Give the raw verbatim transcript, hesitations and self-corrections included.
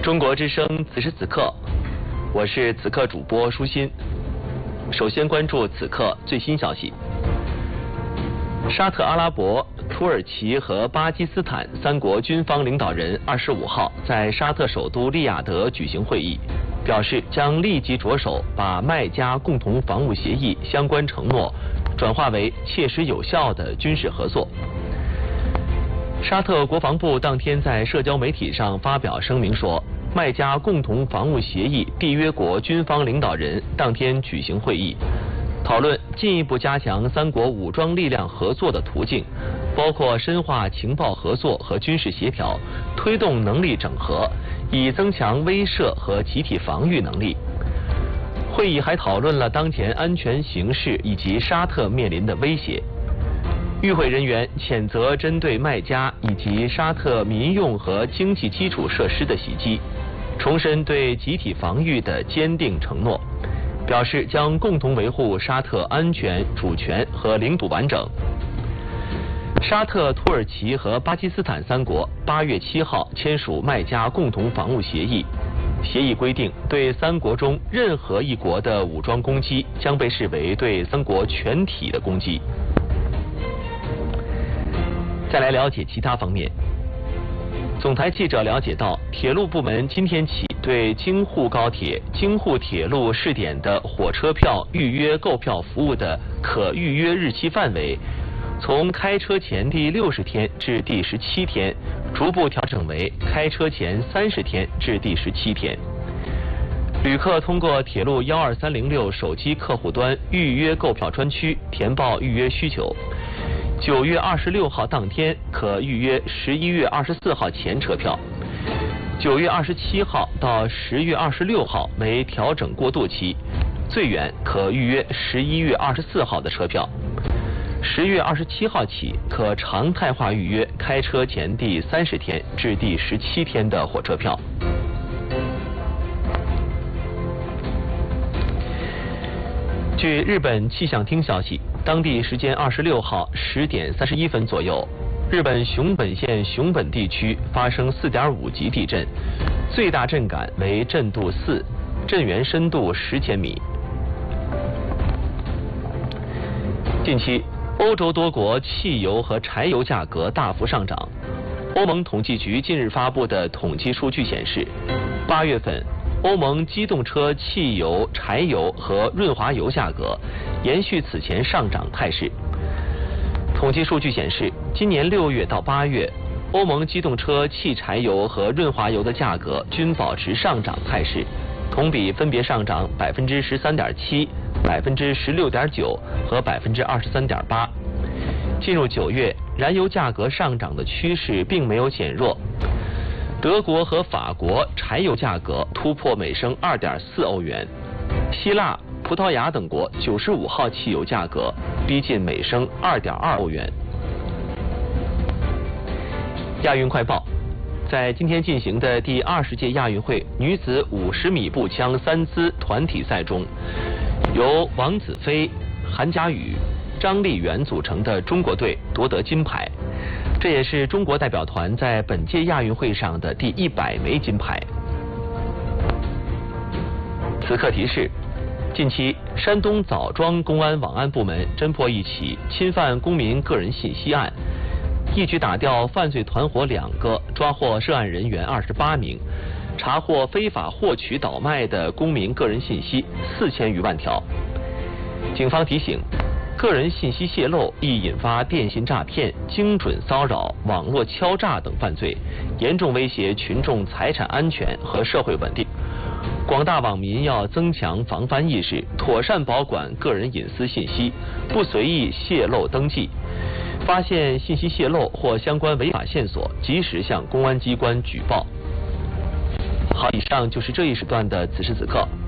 中国之声此时此刻，我是此刻主播舒心。首先关注此刻最新消息。沙特阿拉伯、土耳其和巴基斯坦三国军方领导人二十五号在沙特首都利雅得举行会议，表示将立即着手把麦加共同防务协议相关承诺转化为切实有效的军事合作。沙特国防部当天在社交媒体上发表声明说，麦加共同防务协议缔约国军方领导人当天举行会议，讨论进一步加强三国武装力量合作的途径，包括深化情报合作和军事协调，推动能力整合，以增强威慑和集体防御能力。会议还讨论了当前安全形势以及沙特面临的威胁。与会人员谴责针对麦加以及沙特民用和经济基础设施的袭击，重申对集体防御的坚定承诺，表示将共同维护沙特安全、主权和领土完整。沙特、土耳其和巴基斯坦三国八月七号签署麦加共同防务协议，协议规定，对三国中任何一国的武装攻击将被视为对三国全体的攻击。再来了解其他方面。总台记者了解到，铁路部门今天起对京沪高铁、京沪铁路试点的火车票预约购票服务的可预约日期范围，从开车前第六十天至第十七天，逐步调整为开车前三十天至第十七天。旅客通过铁路幺二三零六手机客户端预约购票专区填报预约需求。九月二十六号当天可预约十一月二十四号前车票，九月二十七号到十月二十六号为调整过渡期，最远可预约十一月二十四号的车票。十月二十七号起可常态化预约开车前第三十天至第十七天的火车票。据日本气象厅消息，当地时间二十六号十点三十一分左右，日本熊本县熊本地区发生四点五级地震，最大震感为震度四，震源深度十千米。近期，欧洲多国汽油和柴油价格大幅上涨。欧盟统计局近日发布的统计数据显示，八月份欧盟机动车汽油、柴油和润滑油价格延续此前上涨态势。统计数据显示，今年六月到八月，欧盟机动车汽柴油和润滑油的价格均保持上涨态势，同比分别上涨百分之十三点七、百分之十六点九和百分之二十三点八。进入九月，燃油价格上涨的趋势并没有减弱。德国和法国柴油价格突破每升二点四欧元，希腊、葡萄牙等国九十五号汽油价格逼近每升二点二欧元。亚运快报，在今天进行的第二十届亚运会女子五十米步枪三姿团体赛中，由王子飞、韩佳宇、张丽媛组成的中国队夺得金牌。这也是中国代表团在本届亚运会上的第一百枚金牌。此刻提示：近期，山东枣庄公安网安部门侦破一起侵犯公民个人信息案，一举打掉犯罪团伙两个，抓获涉案人员二十八名，查获非法获取倒卖的公民个人信息四千余万条。警方提醒，个人信息泄露易引发电信诈骗、精准骚扰、网络敲诈等犯罪，严重威胁群众财产安全和社会稳定。广大网民要增强防范意识，妥善保管个人隐私信息，不随意泄露登记。发现信息泄露或相关违法线索，及时向公安机关举报。好，以上就是这一时段的此时此刻。